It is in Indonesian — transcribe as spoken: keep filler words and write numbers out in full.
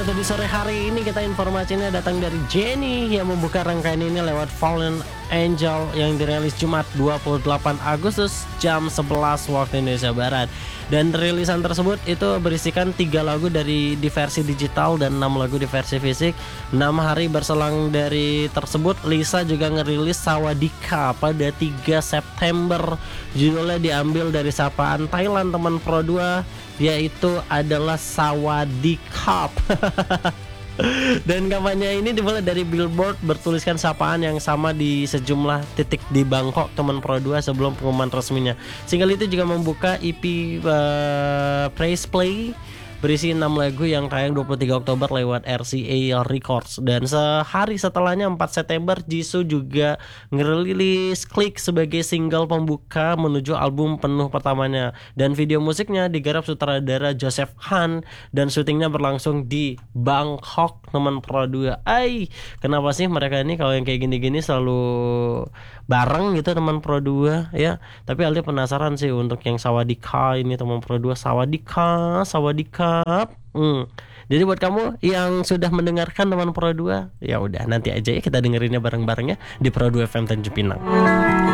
untuk di sore hari ini kita informasinya datang dari Jennie yang membuka rangkaian ini lewat Fallen Angel yang dirilis Jumat dua puluh delapan Agustus jam sebelas waktu Indonesia Barat. Dan rilisan tersebut itu berisikan tiga lagu dari di versi digital dan enam lagu di versi fisik. enam hari berselang dari tersebut, Lisa juga ngerilis Sawadika pada tiga September. Judulnya diambil dari sapaan Thailand teman Pro dua, yaitu adalah Sawadikap. Dan kampanye ini dimulai dari Billboard bertuliskan sapaan yang sama di sejumlah titik di Bangkok teman Pro dua sebelum pengumuman resminya. Single itu juga membuka E P uh, Praise Play berisi enam lagu yang tayang dua puluh tiga Oktober lewat R C A Records. Dan sehari setelahnya empat September, Jisoo juga ngerilis Click sebagai single pembuka menuju album penuh pertamanya. Dan video musiknya digarap sutradara Joseph Han dan syutingnya berlangsung di Bangkok teman Pro dua. Ay, kenapa sih mereka ini kalau yang kayak gini-gini selalu bareng gitu teman Pro dua ya. Tapi Aldi penasaran sih untuk yang Sawadika ini teman Pro dua. Sawadika, Sawadika. Hmm. Jadi buat kamu yang sudah mendengarkan teman Pro dua, ya udah nanti aja ya kita dengerinnya bareng-bareng ya di Pro dua F M Tanjung Pinang.